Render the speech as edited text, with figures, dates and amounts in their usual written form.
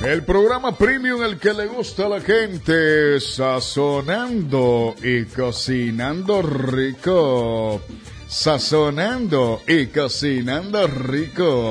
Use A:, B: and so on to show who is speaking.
A: El programa premium, el que le gusta a la gente, sazonando y cocinando rico. Sazonando y cocinando rico.